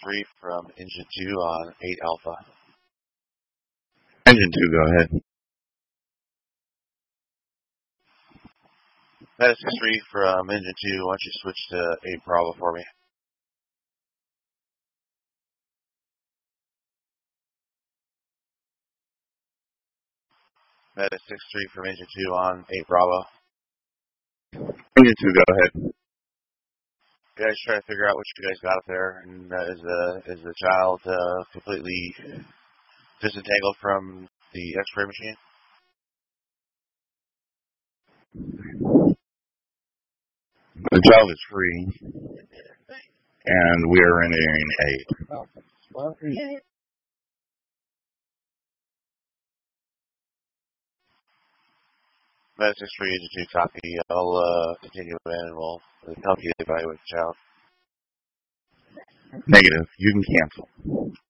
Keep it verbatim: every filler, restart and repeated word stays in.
three from Engine two on eight Alpha. Engine two, go ahead. Meta six three from Engine two, why don't you switch to eight Bravo for me? Meta six three from Engine two on eight Bravo. Engine two, go ahead. You guys try to figure out what you guys got up there, and uh, is the is the child uh, completely disentangled from the X-ray machine? The child is free, and we are entering eight. Meta six three, Engine two, copy. I'll uh, continue in, and we'll help you evaluate the child. Negative. You can cancel.